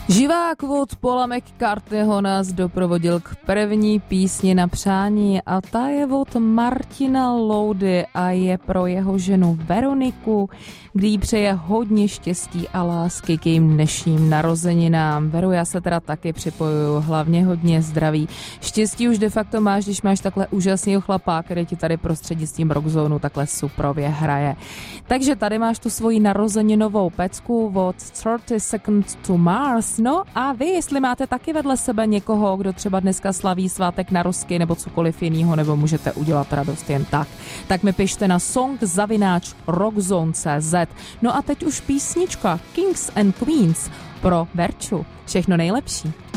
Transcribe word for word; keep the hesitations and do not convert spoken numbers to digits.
Živák od Paula McCartneyho nás doprovodil k první písni na přání a ta je od Martina Loudy a je pro jeho ženu Veroniku, kdy jí přeje hodně štěstí a lásky k jejím dnešním narozeninám. Veru, já se teda taky připojuju, hlavně hodně zdraví. Štěstí už de facto máš, když máš takhle úžasného chlapá, který ti tady prostřednictvím Rockzonu takhle suprově hraje. Takže tady máš tu svoji narozeninovou pecku od thirty seconds to Mars. No a vy, jestli máte taky vedle sebe někoho, kdo třeba dneska slaví svátek narozky nebo cokoliv jinýho, nebo můžete udělat radost jen tak, tak mi pište na song zavináč rockzone tečka cé zet. No a teď už písnička Kings and Queens pro Verču. Všechno nejlepší.